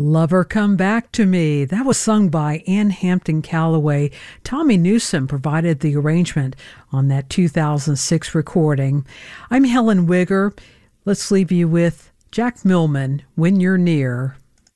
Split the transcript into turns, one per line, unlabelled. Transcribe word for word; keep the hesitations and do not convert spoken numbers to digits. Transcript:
Lover Come Back to Me. That was sung by Ann Hampton Callaway. Tommy Newsom provided the arrangement on that two thousand six recording. I'm Helen Wigger. Let's leave you with Jack Millman, When You're Near.